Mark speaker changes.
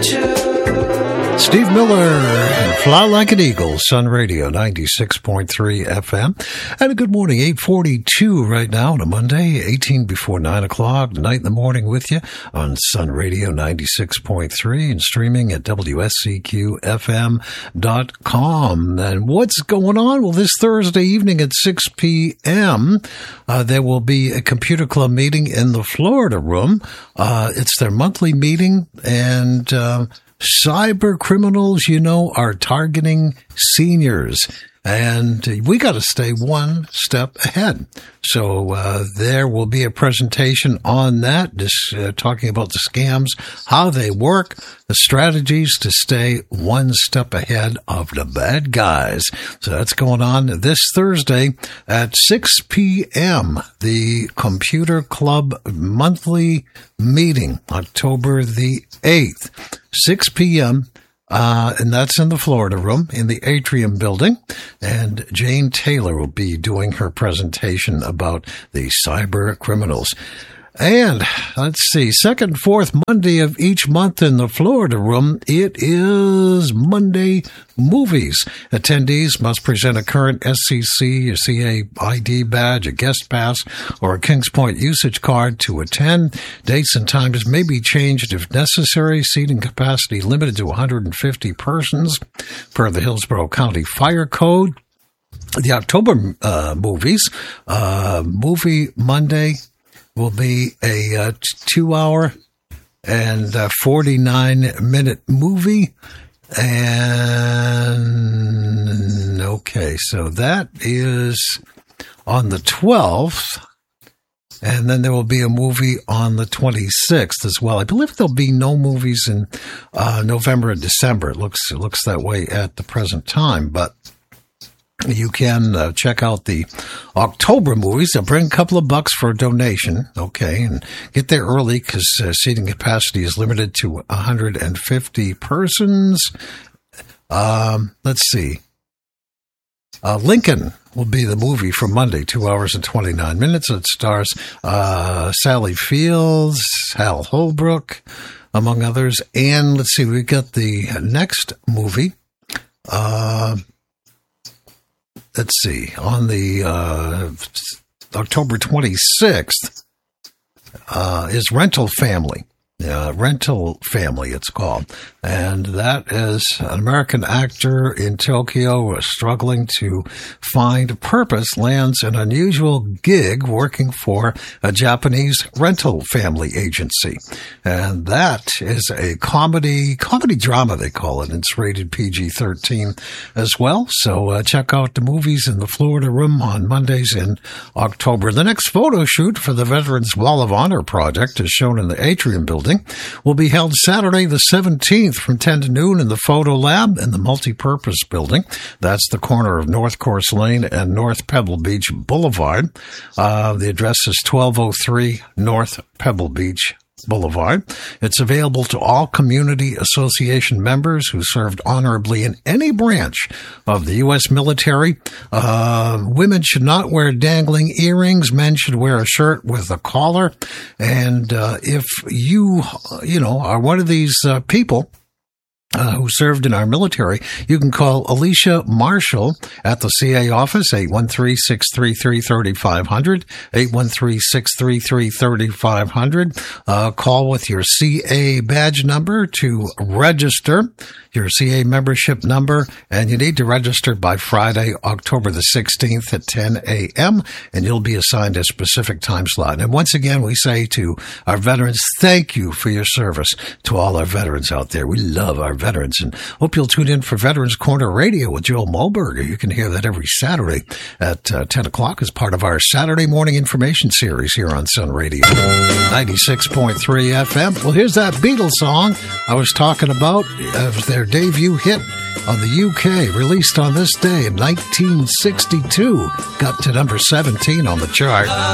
Speaker 1: Steve Miller and Fly Like an Eagle, Sun Radio 96.3 FM. And a good morning, 8:42 right now on a Monday, 18 before 9 o'clock, night in the morning with you on Sun Radio 96.3 and streaming at WSCQFM.com. And what's going on? Well, this Thursday evening at 6 p.m., there will be a computer club meeting in the Florida Room. It's their monthly meeting, and cyber criminals, are targeting seniors, and we got to stay one step ahead. So there will be a presentation on that, just talking about the scams, how they work, the strategies to stay one step ahead of the bad guys. So that's going on this Thursday at 6 p.m., the Computer Club monthly meeting, October the 8th, 6 p.m., and that's in the Florida Room in the Atrium building. And Jane Taylor will be doing her presentation about the cyber criminals. And let's see, second and fourth Monday of each month in the Florida Room, it is Monday Movies. Attendees must present a current SCC, a CA ID badge, a guest pass, or a Kings Point usage card to attend. Dates and times may be changed if necessary. Seating capacity limited to 150 persons per the Hillsborough County Fire Code. The October movies, Movie Monday will be a 2-hour and 49-minute movie. And, okay, so that is on the 12th. And then there will be a movie on the 26th as well. I believe there'll be no movies in November and December. It looks that way at the present time, but you can check out the October movies. They'll bring a couple of bucks for a donation, okay, and get there early because seating capacity is limited to 150 persons. Let's see. Lincoln will be the movie for Monday, 2 hours and 29 minutes. It stars Sally Fields, Hal Holbrook, among others. And let's see, we got the next movie. Let's see, on the October 26th is Rental Family. Rental Family, it's called. And that is an American actor in Tokyo struggling to find purpose, lands an unusual gig working for a Japanese rental family agency. And that is a comedy drama, they call it. It's rated PG-13 as well. So check out the movies in the Florida Room on Mondays in October. The next photo shoot for the Veterans Wall of Honor project is shown in the Atrium building. Will be held Saturday the 17th from 10 to noon in the Photo Lab in the Multipurpose Building. That's the corner of North Course Lane and North Pebble Beach Boulevard. The address is 1203 North Pebble Beach Boulevard. It's available to all community association members who served honorably in any branch of the U.S. military. Women should not wear dangling earrings. Men should wear a shirt with a collar. And if you are one of these people who served in our military, you can call Alicia Marshall at the CA office, 813-633-3500, 813-633-3500. Call with your CA badge number to register, your CA membership number, and you need to register by Friday, October the 16th at 10 a.m., and you'll be assigned a specific time slot. And once again, we say to our veterans, thank you for your service. To all our veterans out there, we love our veterans, and hope you'll tune in for Veterans Corner Radio with Joel Mulberger. You can hear that every Saturday at 10 o'clock as part of our Saturday morning information series here on Sun Radio 96.3 FM. Well, here's that Beatles song I was talking about. Their debut hit on the UK, released on this day in 1962, got to number 17 on the chart.